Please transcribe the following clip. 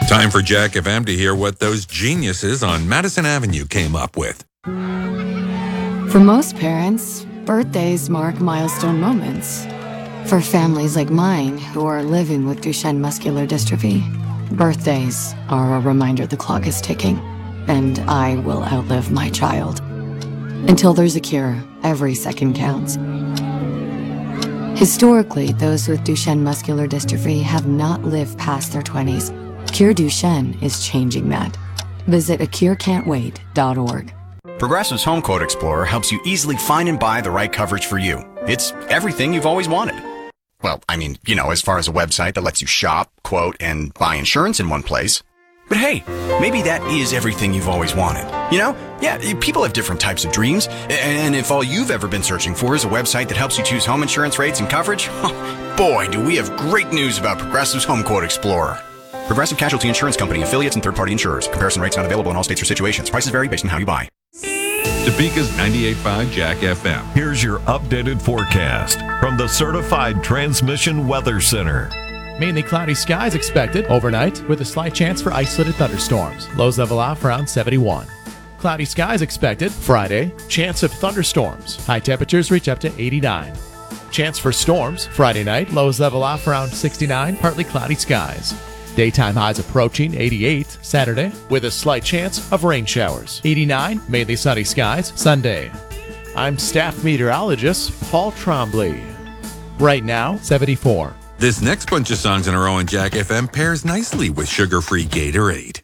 Time for Jack FM to hear what those geniuses on Madison Avenue came up with. For most parents, birthdays mark milestone moments. For families like mine who are living with Duchenne muscular dystrophy, birthdays are a reminder the clock is ticking, and I will outlive my child. Until there's a cure, every second counts. Historically, those with Duchenne muscular dystrophy have not lived past their 20s. Cure Duchenne is changing that. Visit acurecan'twait.org. Progressive's Home Quote Explorer helps you easily find and buy the right coverage for you. It's everything you've always wanted. Well, I mean, as far as a website that lets you shop, quote, and buy insurance in one place. But hey, maybe that is everything you've always wanted. Yeah, people have different types of dreams. And if all you've ever been searching for is a website that helps you choose home insurance rates and coverage, boy, do we have great news about Progressive's Home Quote Explorer. Progressive Casualty Insurance Company, affiliates, and third-party insurers. Comparison rates not available in all states or situations. Prices vary based on how you buy. Topeka's 98.5 Jack FM. Here's your updated forecast from the Certified Transmission Weather Center. Mainly cloudy skies expected overnight with a slight chance for isolated thunderstorms. Lows level off around 71. Cloudy skies expected Friday. Chance of thunderstorms. High temperatures reach up to 89. Chance for storms Friday night. Lows level off around 69. Partly cloudy skies. Daytime highs approaching 88 Saturday with a slight chance of rain showers. 89, mainly sunny skies Sunday. I'm staff meteorologist Paul Trombley. Right now, 74. This next bunch of songs in a row on Jack FM pairs nicely with sugar-free Gatorade.